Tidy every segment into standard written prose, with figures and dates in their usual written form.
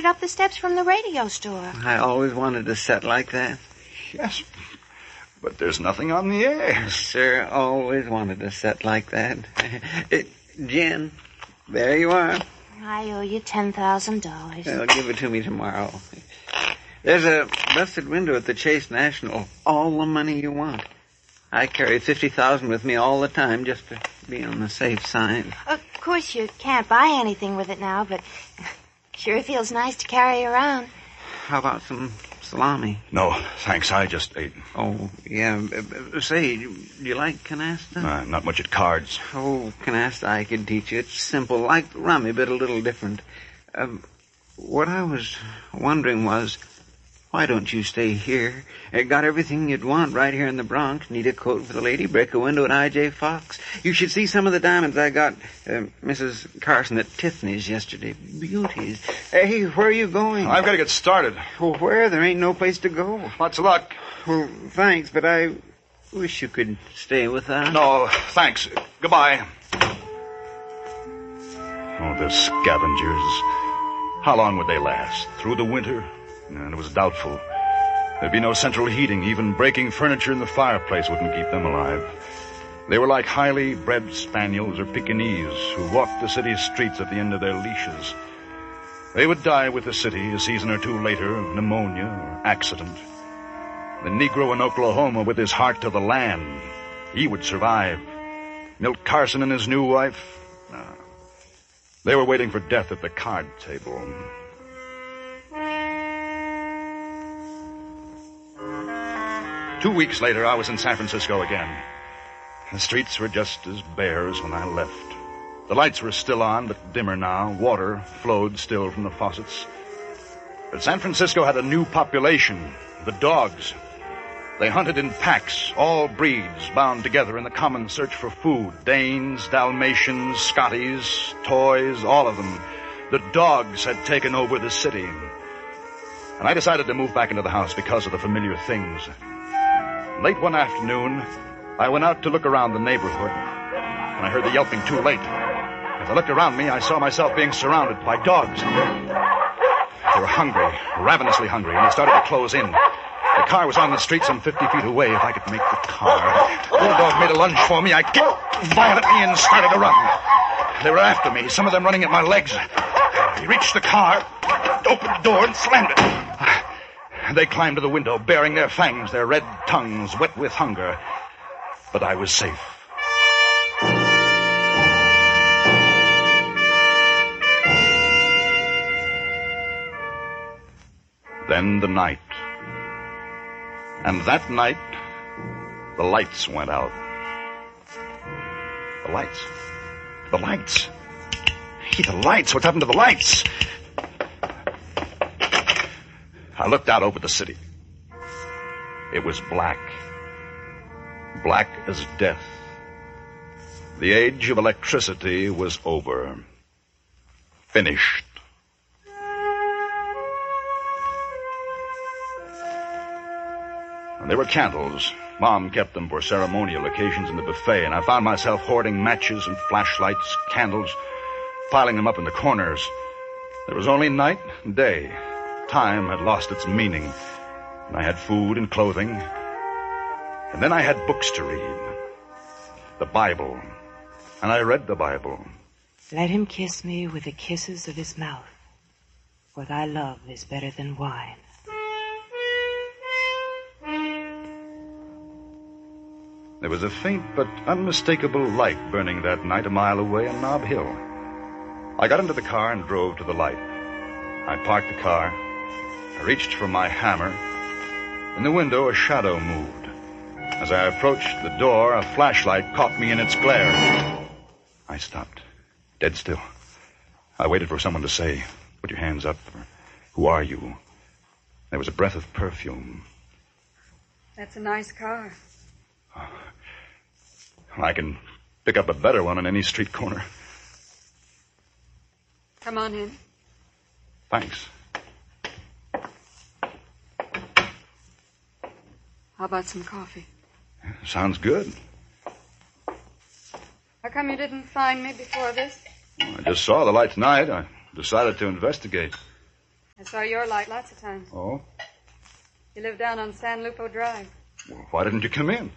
up the steps from the radio store. I always wanted a set like that. Yes, but there's nothing on the air. Sir, always wanted a set like that. Jen, there you are. I owe you $10,000. Well, give it to me tomorrow. There's a busted window at the Chase National. All the money you want. I carry $50,000 with me all the time just to be on the safe side. Of course, you can't buy anything with it now, but sure feels nice to carry around. How about some salami? No, thanks. I just ate. Oh, yeah. Say, do you like canasta? Not much at cards. Oh, canasta I could teach you. It's simple, like rummy, but a little different. What I was wondering was, why don't you stay here? Got everything you'd want right here in the Bronx. Need a coat for the lady, break a window at I.J. Fox. You should see some of the diamonds I got Mrs. Carson at Tiffany's yesterday. Beauties. Hey, where are you going? I've got to get started. Well, where? There ain't no place to go. Lots of luck. Well, thanks, but I wish you could stay with us. No, thanks. Goodbye. Oh, the scavengers. How long would they last? Through the winter? And it was doubtful. There'd be no central heating. Even breaking furniture in the fireplace wouldn't keep them alive. They were like highly bred spaniels or Pekingese who walked the city streets at the end of their leashes. They would die with the city a season or two later of pneumonia or accident. The Negro in Oklahoma with his heart to the land, he would survive. Milt Carson and his new wife, they were waiting for death at the card table. 2 weeks later, I was in San Francisco again. The streets were just as bare as when I left. The lights were still on, but dimmer now. Water flowed still from the faucets. But San Francisco had a new population, the dogs. They hunted in packs, all breeds bound together in the common search for food. Danes, Dalmatians, Scotties, toys, all of them. The dogs had taken over the city. And I decided to move back into the house because of the familiar things. Late one afternoon, I went out to look around the neighborhood, and I heard the yelping too late. As I looked around me, I saw myself being surrounded by dogs. They were hungry, ravenously hungry, and they started to close in. The car was on the street some 50 feet away. If I could make the car. The bulldog made a lunge for me. I kicked violently and started to run. They were after me, some of them running at my legs. He reached the car, opened the door, and slammed it. They climbed to the window, baring their fangs, their red tongues wet with hunger. But I was safe. Then the night. And that night, the lights went out. The lights. The lights. Hey, the lights. What's happened to the lights? I looked out over the city. It was black. Black as death. The age of electricity was over. Finished. And there were candles. Mom kept them for ceremonial occasions in the buffet, and I found myself hoarding matches and flashlights, candles, piling them up in the corners. There was only night and day. Time had lost its meaning, and I had food and clothing. And then I had books to read. The Bible. And I read the Bible. Let him kiss me with the kisses of his mouth, for thy love is better than wine. There was a faint but unmistakable light burning that night a mile away on Nob Hill. I got into the car and drove to the light. I parked the car. I reached for my hammer. In the window, a shadow moved. As I approached the door, a flashlight caught me in its glare. I stopped, dead still. I waited for someone to say, "Put your hands up," or, "Who are you?" There was a breath of perfume. That's a nice car. I can pick up a better one on any street corner. Come on in. Thanks. How about some coffee? Sounds good. How come you didn't find me before this? I just saw the light tonight. I decided to investigate. I saw your light lots of times. Oh? You live down on San Lupo Drive. Well, why didn't you come in?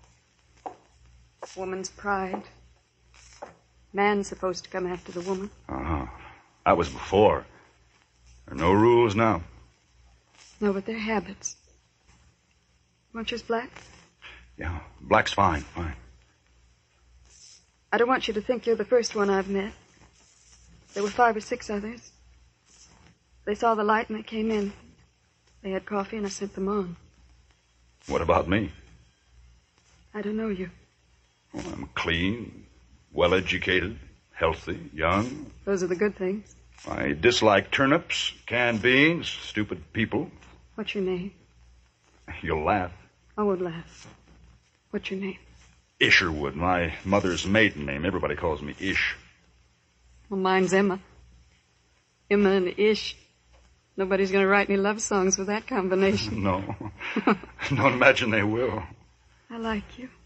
Woman's pride. Man's supposed to come after the woman. Uh-huh. That was before. There are no rules now. No, but they're habits. Want yours black? Yeah, black's fine, fine. I don't want you to think you're the first one I've met. There were 5 or 6 others. They saw the light and they came in. They had coffee and I sent them on. What about me? I don't know you. Well, I'm clean, well-educated, healthy, young. Those are the good things. I dislike turnips, canned beans, stupid people. What's your name? You'll laugh. I won't laugh. What's your name? Isherwood, my mother's maiden name. Everybody calls me Ish. Well, mine's Emma. Emma and Ish. Nobody's going to write any love songs with that combination. No. Don't imagine they will. I like you.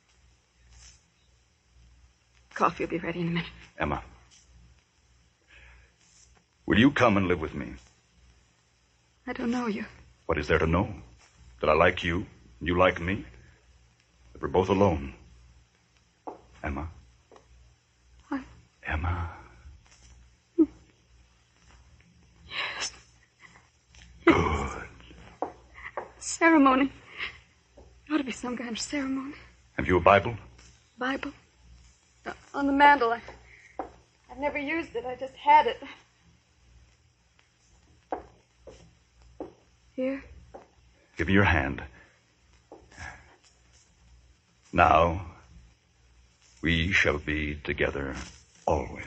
Coffee will be ready in a minute. Emma, will you come and live with me? I don't know you. What is there to know? That I like you, and you like me? That we're both alone? Emma? What? Emma? Yes. Good. Ceremony. There ought to be some kind of ceremony. Have you a Bible? Bible? On the mantle. I've never used it. I just had it. Here. Give me your hand. Now, we shall be together always.